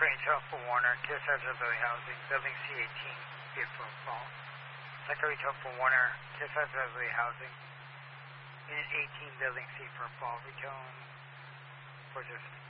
Zachary Tofu Warner, KSR Zachary Housing, Building C18, Beaufort Falls. Zachary Tofu Warner, KSR Zachary Housing, Unit 18, Building C for Fall. Return for just